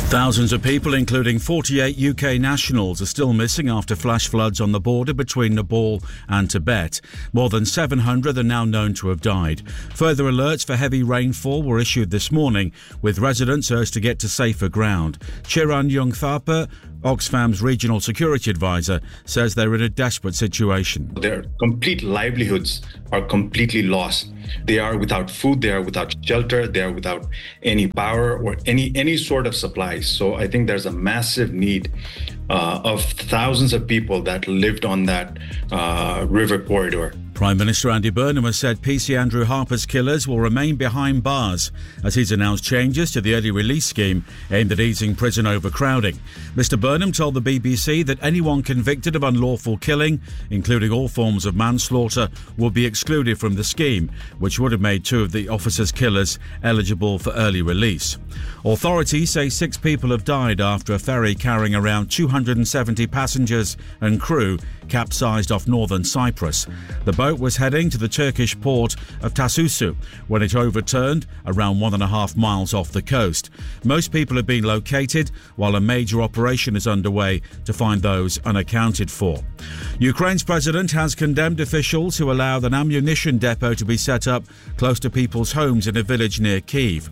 Thousands of people, including 48 UK nationals, are still missing after flash floods on the border between Nepal and Tibet. More than 700 are now known to have died. Further alerts for heavy rainfall were issued this morning, with residents urged to get to safer ground. Chiran Yungthapa, Oxfam's regional security advisor, says they're in a desperate situation. Their complete livelihoods are completely lost. They are without food, they are without shelter, they are without any power or any sort of supplies. So I think there's a massive need of thousands of people that lived on that river corridor. Prime Minister Andy Burnham has said PC Andrew Harper's killers will remain behind bars as he's announced changes to the early release scheme aimed at easing prison overcrowding. Mr Burnham told the BBC that anyone convicted of unlawful killing, including all forms of manslaughter, will be excluded from the scheme, which would have made two of the officers' killers eligible for early release. Authorities say 6 people have died after a ferry carrying around 270 passengers and crew capsized off northern Cyprus. The boat was heading to the Turkish port of Tasusu when it overturned around 1.5 miles off the coast. Most people have been located, while a major operation is underway to find those unaccounted for. Ukraine's president has condemned officials who allowed an ammunition depot to be set up close to people's homes in a village near Kyiv.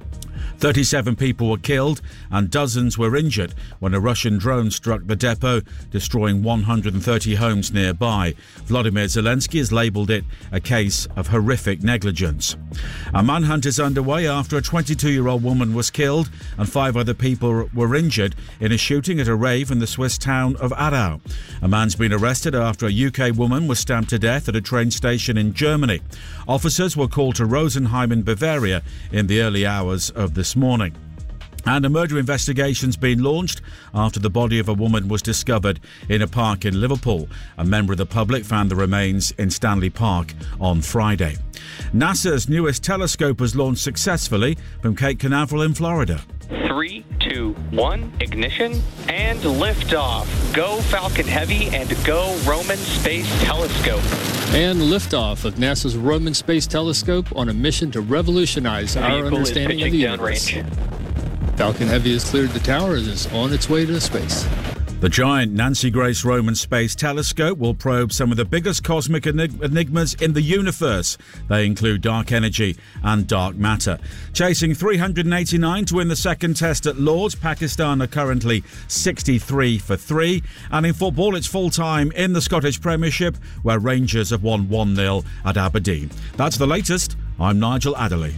37 people were killed and dozens were injured when a Russian drone struck the depot, destroying 130 homes nearby. Volodymyr Zelensky has labelled it a case of horrific negligence. A manhunt is underway after a 22-year-old woman was killed and 5 other people were injured in a shooting at a rave in the Swiss town of Aarau. A man's been arrested after a UK woman was stabbed to death at a train station in Germany. Officers were called to Rosenheim in Bavaria in the early hours of this morning. And a murder investigation's been launched after the body of a woman was discovered in a park in Liverpool. A member of the public found the remains in Stanley Park on Friday. NASA's newest telescope was launched successfully from Cape Canaveral in Florida. 3, 2, 1, ignition, and liftoff. Go Falcon Heavy and go Roman Space Telescope. And liftoff of NASA's Roman Space Telescope on a mission to revolutionize our understanding of the universe. Falcon Heavy has cleared the tower and is on its way to space. The giant Nancy Grace Roman Space Telescope will probe some of the biggest cosmic enigmas in the universe. They include dark energy and dark matter. Chasing 389 to win the second test at Lord's, Pakistan are currently 63 for 3. And in football, it's full-time in the Scottish Premiership, where Rangers have won 1-0 at Aberdeen. That's the latest. I'm Nigel Adderley.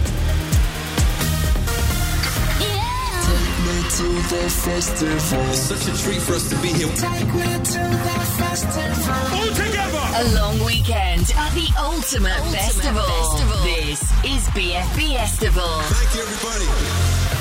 To the festival. It's such a treat for us to be here. Take me to the festival. All together! A long weekend at the Ultimate Festival. This is BFB Festival. Thank you, everybody.